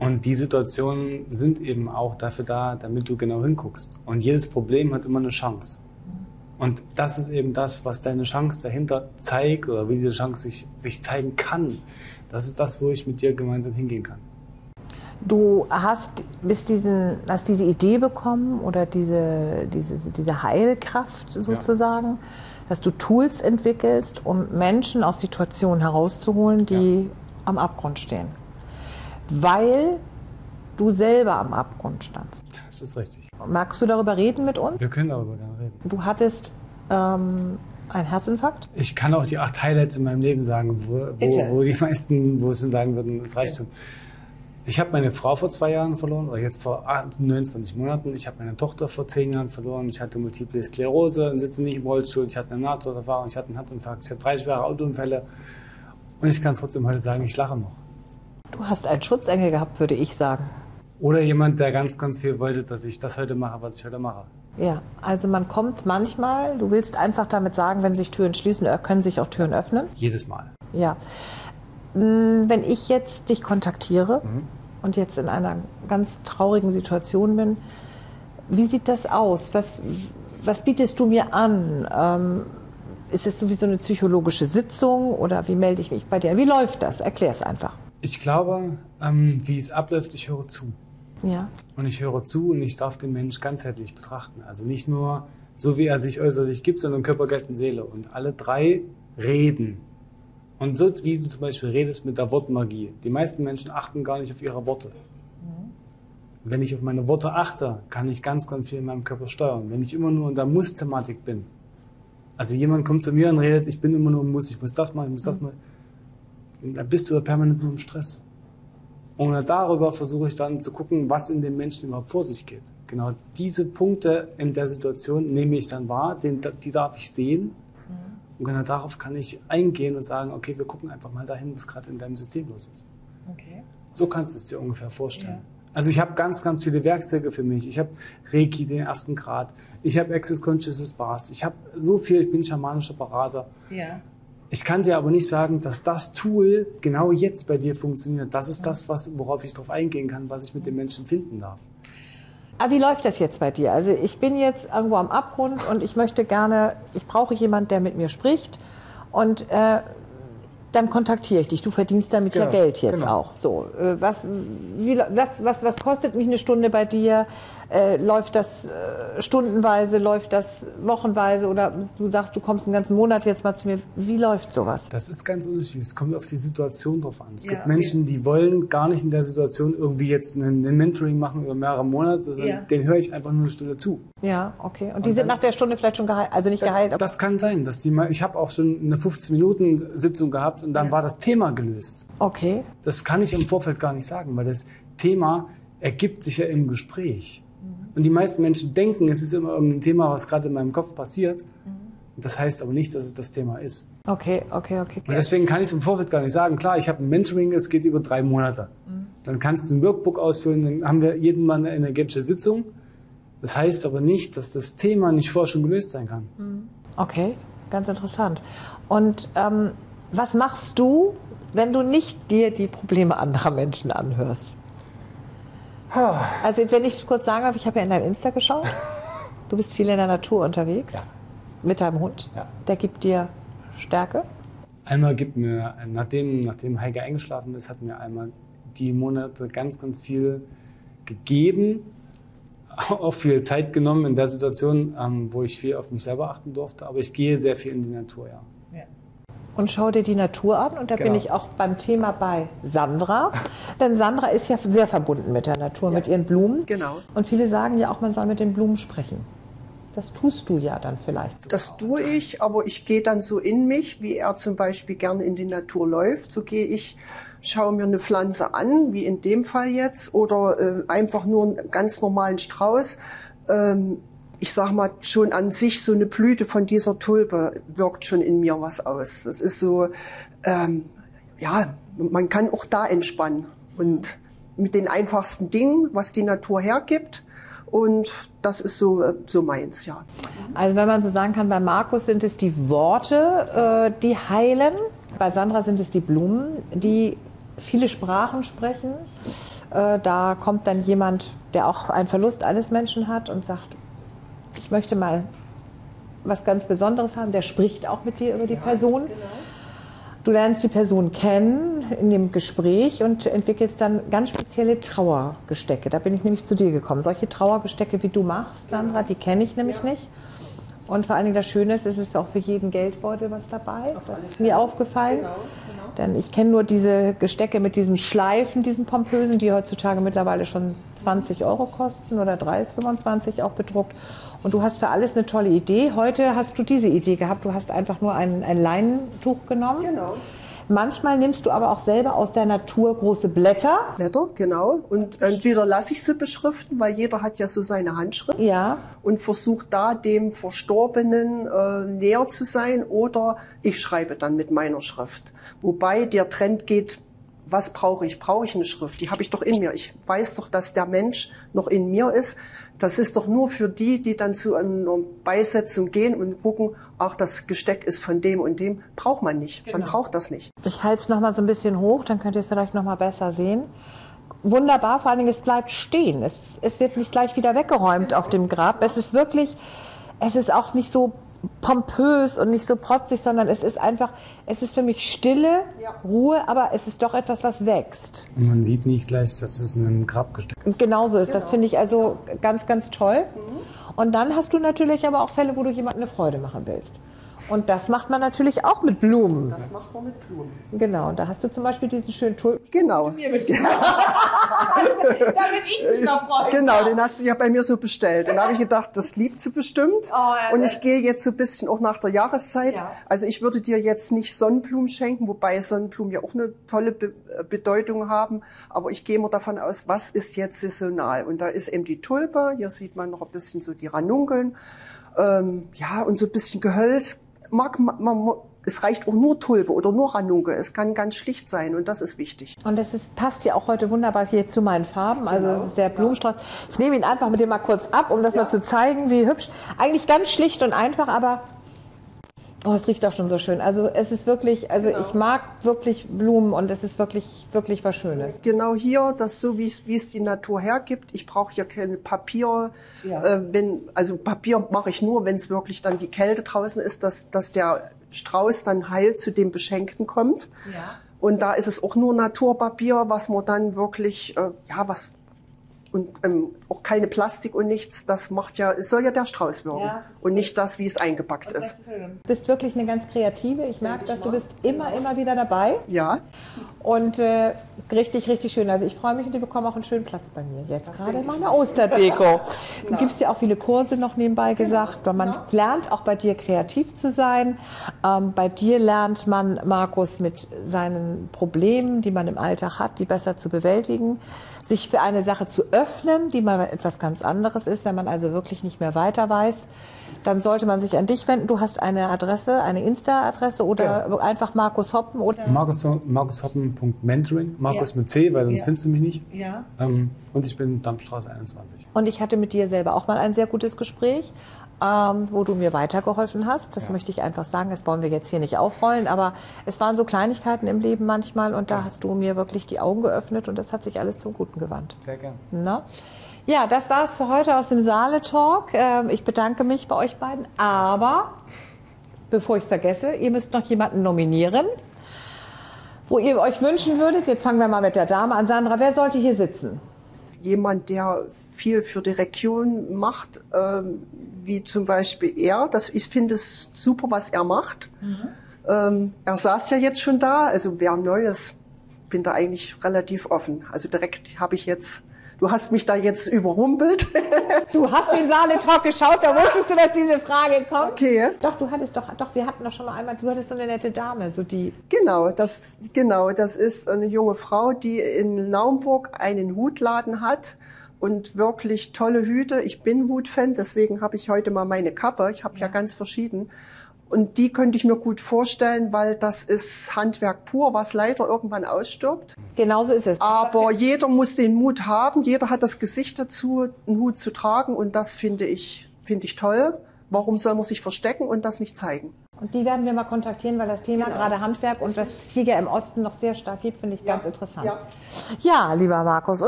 Und die Situationen sind eben auch dafür da, damit du genau hinguckst. Und jedes Problem hat immer eine Chance. Und das ist eben das, was deine Chance dahinter zeigt oder wie diese Chance sich zeigen kann. Das ist das, wo ich mit dir gemeinsam hingehen kann. Du hast diese Idee bekommen oder diese Heilkraft sozusagen, dass du Tools entwickelst, um Menschen aus Situationen herauszuholen, die am Abgrund stehen. Weil du selber am Abgrund standst. Das ist richtig. Magst du darüber reden mit uns? Wir können darüber gerne reden. Du hattest einen Herzinfarkt? Ich kann auch die 8 Highlights in meinem Leben sagen, wo die meisten, wo es schon sagen würden, es reicht schon. Ich habe meine Frau vor 2 Jahren verloren, oder jetzt vor 29 Monaten. Ich habe meine Tochter vor 10 Jahren verloren. Ich hatte Multiple Sklerose und sitze nicht im Rollstuhl. Ich hatte eine Nahtoderfahrung, ich hatte einen Herzinfarkt, ich hatte 3 schwere Autounfälle. Und ich kann trotzdem heute sagen, ich lache noch. Du hast einen Schutzengel gehabt, würde ich sagen. Oder jemand, der ganz, ganz viel wollte, dass ich das heute mache, was ich heute mache. Ja, also man kommt manchmal, du willst einfach damit sagen, wenn sich Türen schließen, können sich auch Türen öffnen? Jedes Mal. Ja. Wenn ich jetzt dich kontaktiere und jetzt in einer ganz traurigen Situation bin, wie sieht das aus? Was bietest du mir an? Ist es sowieso eine psychologische Sitzung oder wie melde ich mich bei dir? Wie läuft das? Erklär es einfach. Ich glaube, wie es abläuft, ich höre zu. Ja. Und ich höre zu und ich darf den Mensch ganzheitlich betrachten. Also nicht nur so, wie er sich äußerlich gibt, sondern Körper, Geist und Seele. Und alle 3 reden. Und so wie du zum Beispiel redest mit der Wortmagie. Die meisten Menschen achten gar nicht auf ihre Worte. Wenn ich auf meine Worte achte, kann ich ganz, ganz viel in meinem Körper steuern. Wenn ich immer nur in der Muss-Thematik bin. Also jemand kommt zu mir und redet, ich bin immer nur im Muss, ich muss das machen, ich muss das machen. Dann bist du ja permanent nur im Stress. Und darüber versuche ich dann zu gucken, was in dem Menschen überhaupt vor sich geht. Genau diese Punkte in der Situation nehme ich dann wahr, die darf ich sehen. Und genau darauf kann ich eingehen und sagen, okay, wir gucken einfach mal dahin, was gerade in deinem System los ist. Okay. So kannst du es dir ungefähr vorstellen. Ja. Also ich habe ganz, ganz viele Werkzeuge für mich. Ich habe Reiki, den 1. Grad. Ich habe Access Consciousness Bars. Ich habe so viel, ich bin schamanischer Berater. Ja. Ich kann dir aber nicht sagen, dass das Tool genau jetzt bei dir funktioniert. Das ist das, worauf ich drauf eingehen kann, was ich mit den Menschen finden darf. Aber wie läuft das jetzt bei dir? Also ich bin jetzt irgendwo am Abgrund und ich brauche jemanden, der mit mir spricht und dann kontaktiere ich dich. Du verdienst damit ja Geld jetzt auch. So, was kostet mich eine Stunde bei dir? Läuft das stundenweise, läuft das wochenweise oder du sagst, du kommst einen ganzen Monat jetzt mal zu mir. Wie läuft sowas? Das ist ganz unterschiedlich. Es kommt auf die Situation drauf an. Es gibt Menschen, die wollen gar nicht in der Situation irgendwie jetzt ein Mentoring machen über mehrere Monate, sondern den höre ich einfach nur eine Stunde zu. Ja, okay. Und die sind nach der Stunde vielleicht schon geheilt, also nicht geheilt? Das kann sein. Ich habe auch schon eine 15-Minuten-Sitzung gehabt und dann war das Thema gelöst. Okay. Das kann ich im Vorfeld gar nicht sagen, weil das Thema ergibt sich ja im Gespräch. Und die meisten Menschen denken, es ist immer irgendein Thema, was gerade in meinem Kopf passiert. Das heißt aber nicht, dass es das Thema ist. Okay. Und deswegen kann ich es im Vorfeld gar nicht sagen. Klar, ich habe ein Mentoring, es geht über 3 Monate. Dann kannst du ein Workbook ausfüllen, dann haben wir jeden Mal eine energetische Sitzung. Das heißt aber nicht, dass das Thema nicht vorher schon gelöst sein kann. Okay, ganz interessant. Und was machst du, wenn du nicht dir die Probleme anderer Menschen anhörst? Also wenn ich kurz sagen darf, ich habe ja in dein Insta geschaut. Du bist viel in der Natur unterwegs, mit deinem Hund. Ja. Der gibt dir Stärke? Einmal gibt mir, nachdem Heike eingeschlafen ist, hat mir einmal die Monate ganz, ganz viel gegeben. Auch viel Zeit genommen in der Situation, wo ich viel auf mich selber achten durfte. Aber ich gehe sehr viel in die Natur, ja. Und schau dir die Natur an. Und da bin ich auch beim Thema bei Sandra. Denn Sandra ist ja sehr verbunden mit der Natur, mit ihren Blumen. Genau. Und viele sagen ja auch, man soll mit den Blumen sprechen. Das tust du ja dann vielleicht. Das tue ich, aber ich gehe dann so in mich, wie er zum Beispiel gerne in die Natur läuft. So gehe ich, schaue mir eine Pflanze an, wie in dem Fall jetzt, oder einfach nur einen ganz normalen Strauß. Ich sag mal, schon an sich so eine Blüte von dieser Tulpe wirkt schon in mir was aus. Das ist so, man kann auch da entspannen. Und mit den einfachsten Dingen, was die Natur hergibt. Und das ist so meins, ja. Also wenn man so sagen kann, bei Markus sind es die Worte, die heilen. Bei Sandra sind es die Blumen, die viele Sprachen sprechen. Da kommt dann jemand, der auch einen Verlust eines Menschen hat und sagt, ich möchte mal was ganz Besonderes haben. Der spricht auch mit dir über die Person. Genau. Du lernst die Person kennen in dem Gespräch und entwickelst dann ganz spezielle Trauergestecke. Da bin ich nämlich zu dir gekommen. Solche Trauergestecke, wie du machst, Sandra, die kenne ich nämlich nicht. Und vor allen Dingen das Schöne ist, es ist auch für jeden Geldbeutel was dabei. Das ist mir aufgefallen. Genau. Denn ich kenne nur diese Gestecke mit diesen Schleifen, diesen pompösen, die heutzutage mittlerweile schon 20 € kosten oder 30, 25 auch bedruckt. Und du hast für alles eine tolle Idee. Heute hast du diese Idee gehabt. Du hast einfach nur ein Leinentuch genommen. Genau. Manchmal nimmst du aber auch selber aus der Natur große Blätter. Blätter, genau. Und entweder lasse ich sie beschriften, weil jeder hat ja so seine Handschrift. Ja. Und versuche da dem Verstorbenen näher zu sein. Oder ich schreibe dann mit meiner Schrift. Wobei der Trend geht, was brauche ich? Brauche ich eine Schrift? Die habe ich doch in mir. Ich weiß doch, dass der Mensch noch in mir ist. Das ist doch nur für die, die dann zu einer Beisetzung gehen und gucken, ach, das Gesteck ist von dem und dem. Braucht man nicht. Genau. Man braucht das nicht. Ich halte es noch mal so ein bisschen hoch, dann könnt ihr es vielleicht noch mal besser sehen. Wunderbar, vor allen Dingen, es bleibt stehen. Es wird nicht gleich wieder weggeräumt auf dem Grab. Es ist wirklich, es ist auch nicht so pompös und nicht so protzig, sondern es ist einfach, es ist für mich Stille, Ruhe, aber es ist doch etwas, was wächst. Und man sieht nicht gleich, dass es ein Grabgesteck ist. Genauso ist, das finde ich also ganz, ganz toll. Und dann hast du natürlich aber auch Fälle, wo du jemandem eine Freude machen willst. Und das macht man natürlich auch mit Blumen. Das macht man mit Blumen. Genau, da hast du zum Beispiel diesen schönen Tulpen. Genau. Damit ich mich noch freuen Genau, kann. den hast du ja bei mir so bestellt. Und da habe ich gedacht, das liebt sie bestimmt. Und ich gehe jetzt so ein bisschen auch nach der Jahreszeit. Ja. Also ich würde dir jetzt nicht Sonnenblumen schenken, wobei Sonnenblumen ja auch eine tolle Bedeutung haben. Aber ich gehe immer davon aus, was ist jetzt saisonal? Und da ist eben die Tulpe. Hier sieht man noch ein bisschen so die Ranunkeln. Ja, und so ein bisschen Gehölz. Es reicht auch nur Tulpe oder nur Ranunkel. Es kann ganz schlicht sein und das ist wichtig. Und es passt ja auch heute wunderbar hier zu meinen Farben. Also es ist der Blumenstrauß. Ich nehme ihn einfach mit dem mal kurz ab, um das mal zu zeigen, wie hübsch. Eigentlich ganz schlicht und einfach, aber oh, es riecht auch schon so schön. Also es ist wirklich, also ich mag wirklich Blumen und es ist wirklich, wirklich was Schönes. Genau hier, das so wie es die Natur hergibt. Ich brauche hier kein Papier. Ja. Also Papier mache ich nur, wenn es wirklich dann die Kälte draußen ist, dass der Strauß dann heil zu dem Beschenkten kommt. Ja. Und da ist es auch nur Naturpapier, was man dann wirklich, und auch keine Plastik und nichts, das macht ja, es soll ja der Strauß wirken und nicht das, wie es eingepackt ist. Du bist wirklich eine ganz Kreative. Ich merke, dass du bist immer wieder dabei. Ja. Und richtig, richtig schön. Also ich freue mich und die bekommen auch einen schönen Platz bei mir. Jetzt gerade in meiner Osterdeko. Du gibst ja auch viele Kurse noch nebenbei gesagt. Man lernt auch bei dir kreativ zu sein. Bei dir lernt man, Markus, mit seinen Problemen, die man im Alltag hat, die besser zu bewältigen, sich für eine Sache zu öffnen, die mal etwas ganz anderes ist. Wenn man also wirklich nicht mehr weiter weiß, dann sollte man sich an dich wenden. Du hast eine Adresse, eine Insta-Adresse oder einfach Markus Hoppen? Oder? markushoppen.mentoring, Markus mit C, weil sonst findest du mich nicht. Ja. Und ich bin Dammstraße 21. Und ich hatte mit dir selber auch mal ein sehr gutes Gespräch, wo du mir weitergeholfen hast. Das möchte ich einfach sagen. Das wollen wir jetzt hier nicht aufrollen, aber es waren so Kleinigkeiten im Leben manchmal und da hast du mir wirklich die Augen geöffnet und das hat sich alles zum Guten gewandt. Sehr gerne. Na? Ja, das war es für heute aus dem Saale-Talk. Ich bedanke mich bei euch beiden, aber bevor ich es vergesse, ihr müsst noch jemanden nominieren, wo ihr euch wünschen würdet. Jetzt fangen wir mal mit der Dame an. Sandra, wer sollte hier sitzen? Jemand, der viel für die Region macht, wie zum Beispiel er. Ich finde es super, was er macht. Er saß ja jetzt schon da, also wer Neues, bin da eigentlich relativ offen. Also direkt habe ich jetzt, du hast mich da jetzt überrumpelt. Du hast den Saale-Talk geschaut, da wusstest du, dass diese Frage kommt. Okay. Doch, wir hatten doch schon mal einmal, du hattest so eine nette Dame, so die. Genau, das ist eine junge Frau, die in Naumburg einen Hutladen hat und wirklich tolle Hüte. Ich bin Hutfan, deswegen habe ich heute mal meine Kappe. Ich habe ja ganz verschieden. Und die könnte ich mir gut vorstellen, weil das ist Handwerk pur, was leider irgendwann ausstirbt. Genauso ist es. Aber jeder muss den Mut haben, jeder hat das Gesicht dazu, einen Hut zu tragen und das finde ich toll. Warum soll man sich verstecken und das nicht zeigen? Und die werden wir mal kontaktieren, weil das Thema gerade Handwerk und was es hier ja im Osten noch sehr stark gibt, finde ich ganz interessant. Ja, lieber Markus.